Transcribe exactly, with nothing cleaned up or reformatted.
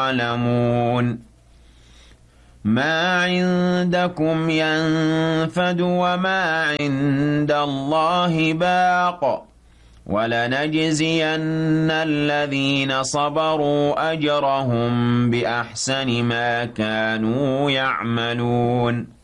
يعلمون ما عندكم ينفد وما عند الله باق ولنجزين الذين صبروا أجرهم بأحسن ما كانوا يعملون